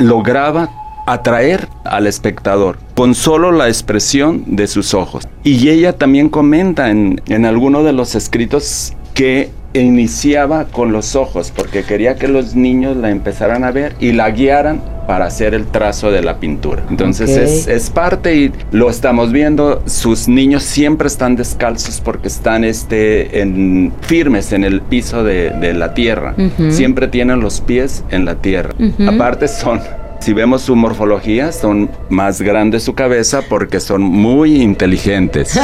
lograba atraer al espectador con solo la expresión de sus ojos. Y ella también comenta en alguno de los escritos que iniciaba con los ojos porque quería que los niños la empezaran a ver y la guiaran para hacer el trazo de la pintura. Entonces es parte, y lo estamos viendo. Sus niños siempre están descalzos porque están firmes en el piso de la tierra. Siempre tienen los pies en la tierra. Aparte si vemos su morfología, son más grandes su cabeza porque son muy inteligentes.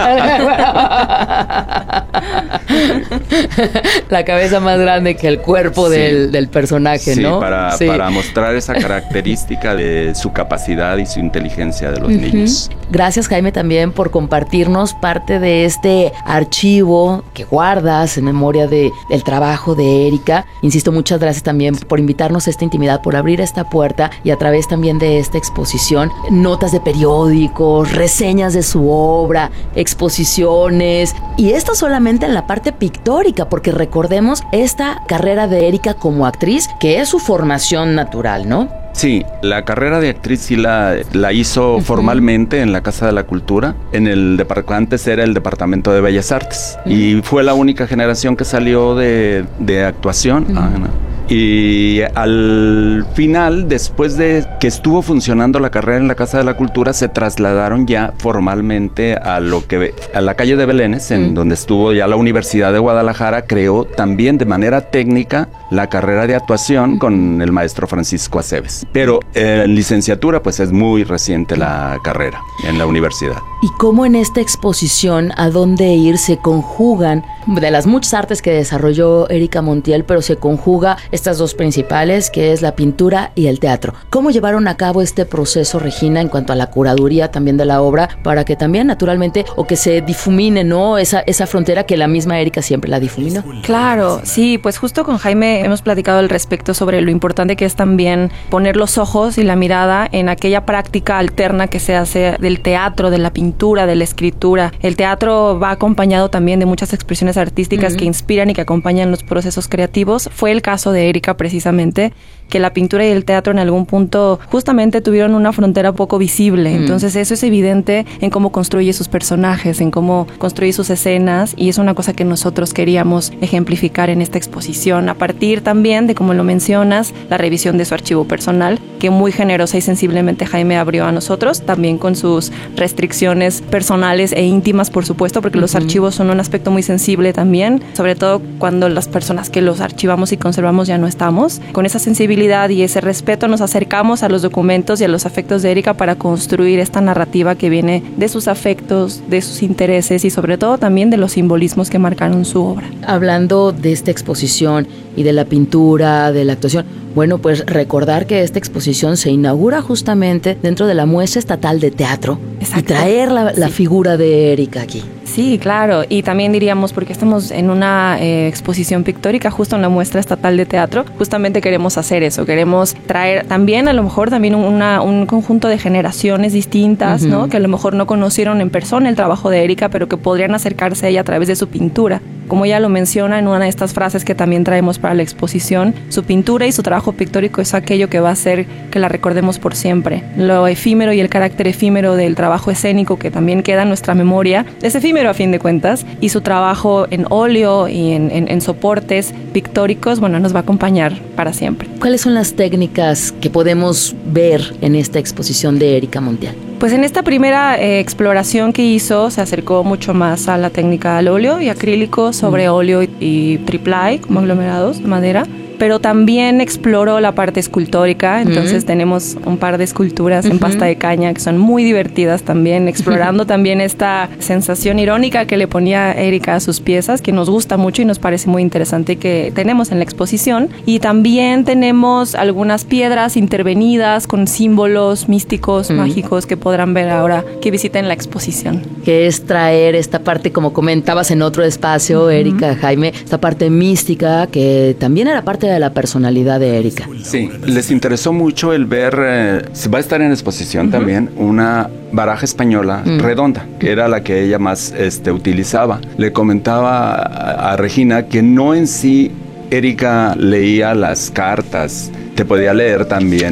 La cabeza más grande que el cuerpo del personaje, ¿no? Sí, para mostrar esa característica de su capacidad y su inteligencia de los niños. Gracias, Jaime, también por compartirnos parte de este archivo que guardas en memoria del trabajo de Erika. Insisto, muchas gracias también por invitarnos a esta intimidad, por abrir esta puerta, y a través también de esta exposición, notas de periódicos, reseñas de su obra, exposiciones, y esto solamente en la parte pictórica, porque recordemos esta carrera de Erika como actriz, que es su formación natural, ¿no? Sí, la carrera de actriz sí la hizo formalmente en la Casa de la Cultura, antes era el Departamento de Bellas Artes, y fue la única generación que salió de actuación. Y al final, después de que estuvo funcionando la carrera en la Casa de la Cultura, se trasladaron ya formalmente a la calle de Belénes, en donde estuvo ya la Universidad de Guadalajara. Creó también de manera técnica la carrera de actuación con el maestro Francisco Aceves. Pero en licenciatura, pues es muy reciente la carrera en la universidad. ¿Y cómo en esta exposición a dónde ir se conjugan, de las muchas artes que desarrolló Erika Montiel, pero se conjuga estas dos principales, que es la pintura y el teatro? ¿Cómo llevaron a cabo este proceso, Regina, en cuanto a la curaduría también de la obra, para que también naturalmente, o que se difumine, ¿no?, esa frontera que la misma Erika siempre la difuminó? Claro, sí, pues justo con Jaime hemos platicado al respecto sobre lo importante que es también poner los ojos y la mirada en aquella práctica alterna que se hace del teatro, de la pintura, de la escritura. El teatro va acompañado también de muchas expresiones artísticas que inspiran y que acompañan los procesos creativos. Fue el caso de Erika, precisamente, que la pintura y el teatro en algún punto justamente tuvieron una frontera poco visible. Entonces eso es evidente en cómo construye sus personajes, en cómo construye sus escenas, y es una cosa que nosotros queríamos ejemplificar en esta exposición, a partir también de, como lo mencionas, la revisión de su archivo personal, que muy generosa y sensiblemente Jaime abrió a nosotros, también con sus restricciones personales e íntimas, por supuesto, porque los archivos son un aspecto muy sensible también, sobre todo cuando las personas que los archivamos y conservamos ya no estamos. Con esa sensibilidad y ese respeto nos acercamos a los documentos y a los afectos de Erika para construir esta narrativa que viene de sus afectos, de sus intereses y sobre todo también de los simbolismos que marcaron su obra. Hablando de esta exposición y de la pintura, de la actuación, bueno, pues recordar que esta exposición se inaugura justamente dentro de la Muestra Estatal de Teatro. Exacto. Y traer la figura de Erika aquí. Sí, claro, y también diríamos, porque estamos en una exposición pictórica justo en la Muestra Estatal de Teatro, justamente queremos hacer eso, queremos traer también a lo mejor también un conjunto de generaciones distintas, ¿no?, que a lo mejor no conocieron en persona el trabajo de Erika, pero que podrían acercarse a ella a través de su pintura. Como ella lo menciona en una de estas frases que también traemos para la exposición, su pintura y su trabajo pictórico es aquello que va a hacer que la recordemos por siempre. Lo efímero y el carácter efímero del trabajo escénico que también queda en nuestra memoria es efímero a fin de cuentas, y su trabajo en óleo y en soportes pictóricos, bueno, nos va a acompañar para siempre. ¿Cuáles son las técnicas que podemos ver en esta exposición de Erika Montiel? Pues en esta primera exploración que hizo se acercó mucho más a la técnica al óleo y acrílico sobre óleo y triple como aglomerados de madera, pero también exploró la parte escultórica. Entonces tenemos un par de esculturas en pasta de caña que son muy divertidas también, explorando también esta sensación irónica que le ponía Erika a sus piezas, que nos gusta mucho y nos parece muy interesante, que tenemos en la exposición. Y también tenemos algunas piedras intervenidas con símbolos místicos, mágicos, que podrán ver ahora que visiten la exposición. Que es traer esta parte, como comentabas en otro espacio, Erika, Jaime, esta parte mística que también era parte de la personalidad de Erika. Sí, les interesó mucho el ver, va a estar en exposición también, una baraja española redonda, que era la que ella más utilizaba. Le comentaba a Regina que no en sí Erika leía las cartas, te podía leer también